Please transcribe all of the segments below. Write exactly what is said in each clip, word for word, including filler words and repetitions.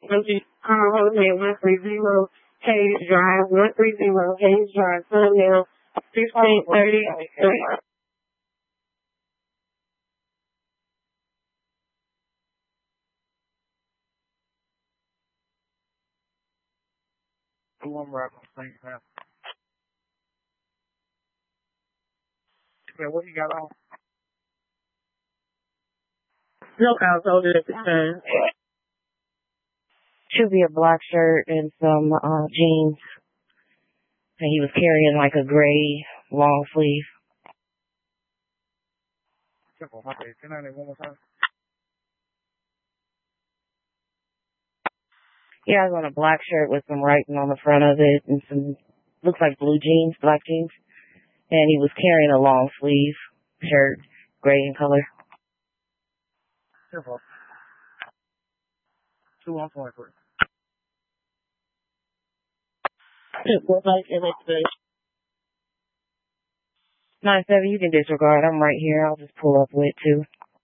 Um, one three zero Hayes Drive, one three zero Hayes Drive, Sundown, fifteen thirty. One right on Saint Path. Yeah, what you got on? No household at the time. Should be a black shirt and some uh, jeans. And he was carrying like a gray long sleeve. Simple. Okay, can I have one more time? Yeah, I was on a black shirt with some writing on the front of it and some, looks like blue jeans, black jeans. And he was carrying a long sleeve shirt, gray in color. Simple. Two one point three. Nine seven, you can disregard. I'm right here. I'll just pull up with two.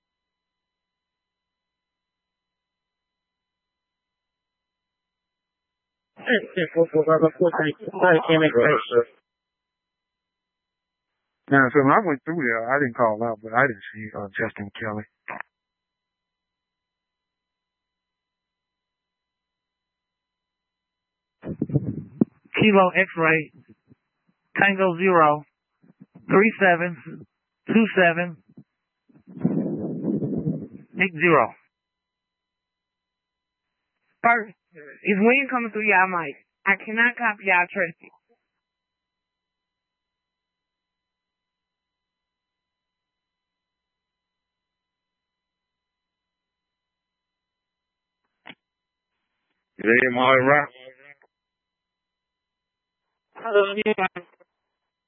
Now, so when I went through there, I didn't call out, but I didn't see uh, Justin Kelly. Kilo X-ray, Tango Zero, three seven, two seven, eight zero. First, is William coming through y'all mic? I cannot copy y'all traffic. Is that Molly Rock? Hello, yeah.